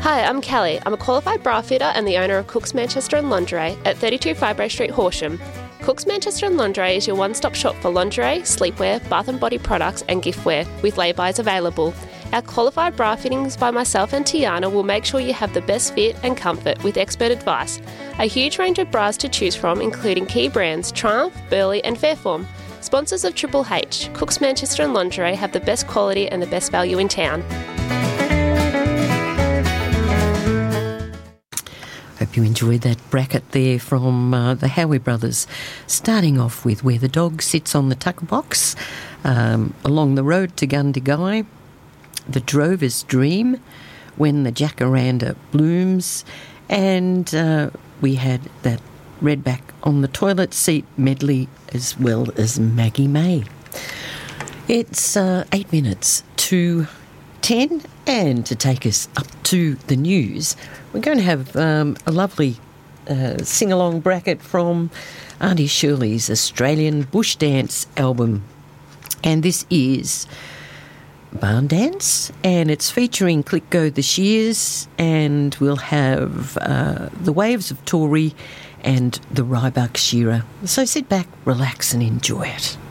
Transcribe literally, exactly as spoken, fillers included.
Hi, I'm Kelly. I'm a qualified bra fitter and the owner of Cooks Manchester and Lingerie at thirty-two Firebrae Street, Horsham. Cooks Manchester and Lingerie is your one-stop shop for lingerie, sleepwear, bath and body products and giftware, with lay-bys available. Our qualified bra fittings by myself and Tiana will make sure you have the best fit and comfort with expert advice. A huge range of bras to choose from, including key brands Triumph, Burley and Fairform. Sponsors of Triple H, Cooks Manchester and Lingerie have the best quality and the best value in town. Hope you enjoyed that bracket there from uh, the Howie Brothers, starting off with Where the Dog Sits on the Tucker Box, um, Along the Road to Gundagai, The Drover's Dream, When the Jacaranda Blooms, and uh, we had that Redback on the Toilet Seat medley as well as Maggie May. It's uh, eight minutes to ten, and to take us up to the news, we're going to have um, a lovely uh, sing-along bracket from Auntie Shirley's Australian Bush Dance album. And this is Barn Dance, and it's featuring Click Go the Shears, and we'll have uh, the Waves of Tory and the Rybuck Shearer. So sit back, relax and enjoy it.